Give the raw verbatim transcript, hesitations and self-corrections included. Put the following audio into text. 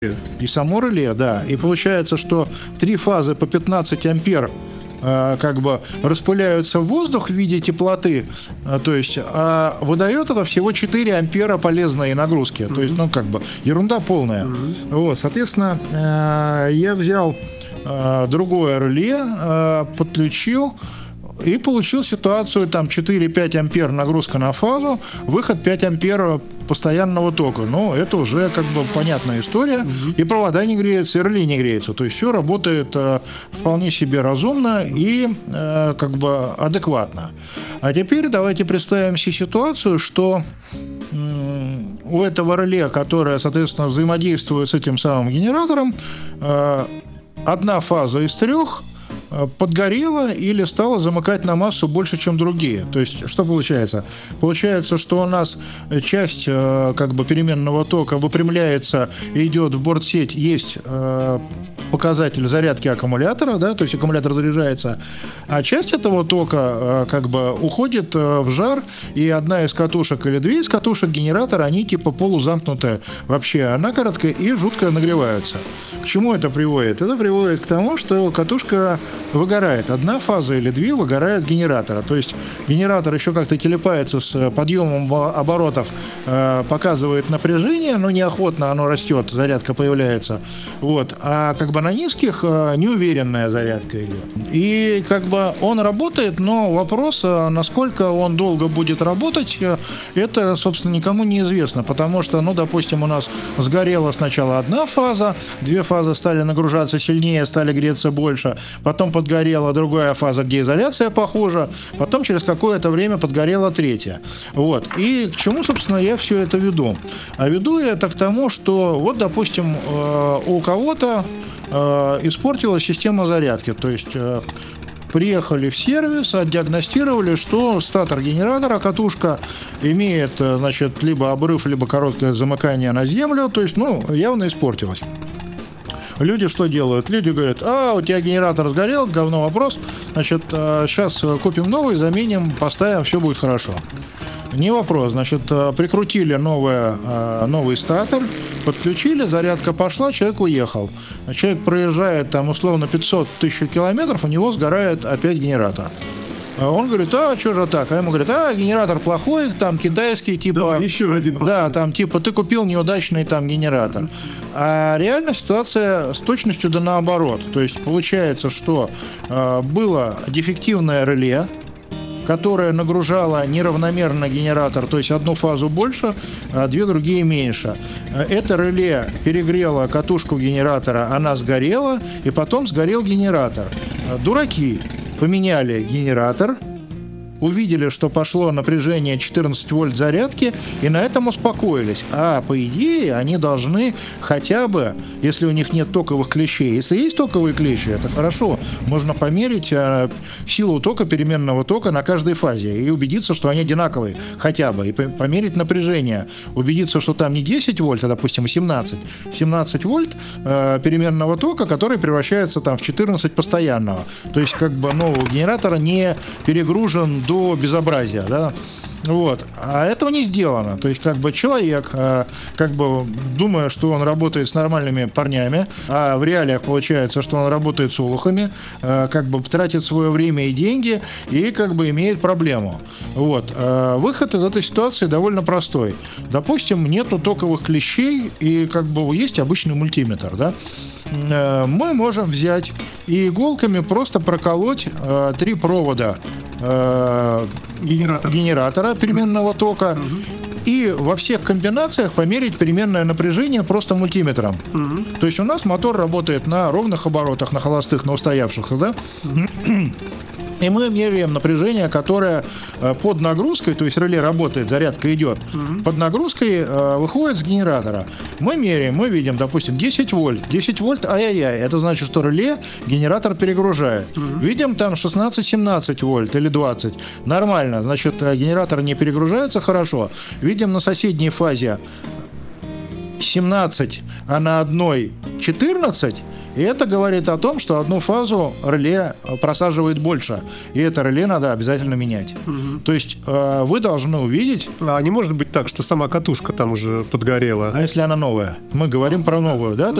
И само реле, да. И получается, что три фазы по пятнадцать ампер э, как бы распыляются в воздух в виде теплоты, э, то есть, а выдает это всего четыре ампера полезной нагрузки. Mm-hmm. То есть, ну, как бы, ерунда полная. Mm-hmm. Вот, соответственно, э, я взял э, другое реле, э, подключил, и получил ситуацию, там четыре-пять ампер нагрузка на фазу, выход пять ампер постоянного тока. Ну, это уже как бы понятная история. Угу. И провода не греются, и реле не греются. То есть все работает э, вполне себе разумно и э, как бы адекватно. А теперь давайте представим себе ситуацию, что э, у этого реле, которое, соответственно, взаимодействует с этим самым генератором, э, одна фаза из трех подгорела или стала замыкать на массу больше, чем другие. То есть, что получается? Получается, что у нас часть как бы переменного тока выпрямляется и идет в бортсеть, есть показатель зарядки аккумулятора, да, то есть аккумулятор заряжается, а часть этого тока как бы уходит в жар, и одна из катушек или две из катушек генератора, они типа полузамкнутые вообще на коротко и жутко нагреваются. К чему это приводит? Это приводит к тому, что катушка выгорает. Одна фаза или две выгорает генератора. То есть генератор еще как-то телепается с подъемом оборотов, показывает напряжение, но неохотно оно растет, зарядка появляется. Вот. А как бы на низких неуверенная зарядка идет. И как бы он работает, но вопрос, насколько он долго будет работать, это, собственно, никому не известно. Потому что, ну, допустим, у нас сгорела сначала одна фаза, две фазы стали нагружаться сильнее, стали греться больше, потом подгорела другая фаза, где изоляция похожа, потом через какое-то время подгорела третья. Вот. И к чему, собственно, я все это веду? А веду я это к тому, что вот, допустим, у кого-то испортилась система зарядки, то есть приехали в сервис, отдиагностировали, что статор генератора, катушка имеет, значит, либо обрыв, либо короткое замыкание на землю, то есть, ну, явно испортилась. Люди что делают? Люди говорят: а, у тебя генератор сгорел, говно вопрос, значит, сейчас купим новый, заменим, поставим, все будет хорошо. Не вопрос, значит, прикрутили новое, новый статор, подключили, зарядка пошла, человек уехал. Человек проезжает там условно пятьсот тысяч километров, у него сгорает опять генератор. Он говорит: а, что же так? А ему говорят: а, генератор плохой, там китайский, типа... Да, еще один. Да, там типа ты купил неудачный там генератор. А реально ситуация с точностью да наоборот. То есть получается, что э, было дефективное реле, которая нагружала неравномерно генератор, то есть одну фазу больше, а две другие меньше. Это реле перегрело катушку генератора, она сгорела, и потом сгорел генератор. Дураки поменяли генератор, увидели, что пошло напряжение четырнадцать вольт зарядки, и на этом успокоились. А по идее они должны хотя бы, если у них нет токовых клещей, если есть токовые клещи, это хорошо, можно померить э, силу тока, переменного тока на каждой фазе и убедиться, что они одинаковые хотя бы, и померить напряжение, убедиться, что там не десять вольт, а, допустим, семнадцать. семнадцать вольт э, переменного тока, который превращается там в четырнадцать постоянного. То есть как бы, ну, у генератора не перегружен до безобразия, да, вот, а этого не сделано, то есть как бы человек, э, как бы думая, что он работает с нормальными парнями, а в реалиях получается, что он работает с олухами, э, как бы тратит свое время и деньги и как бы имеет проблему, вот, э, выход из этой ситуации довольно простой, допустим, нету токовых клещей и как бы есть обычный мультиметр, да, э, мы можем взять и иголками просто проколоть э, три провода Генератор. генератора переменного тока, угу. И во всех комбинациях померить переменное напряжение просто мультиметром. Угу. То есть у нас мотор работает на ровных оборотах, на холостых, на устоявшихся, да? Угу. И мы меряем напряжение, которое под нагрузкой, то есть реле работает, зарядка идет, угу. Под нагрузкой э, выходит с генератора. Мы меряем, мы видим, допустим, десять вольт. десять вольт, ай-яй-яй, это значит, что реле генератор перегружает. Угу. Видим там шестнадцать-семнадцать вольт или двадцать. Нормально, значит, генератор не перегружается хорошо. Видим на соседней фазе семнадцать, а на одной четырнадцать, и это говорит о том, что одну фазу реле просаживает больше, и это реле надо обязательно менять. Угу. То есть э, вы должны увидеть... А не может быть так, что сама катушка там уже подгорела? А если она новая? Мы говорим про новую, да?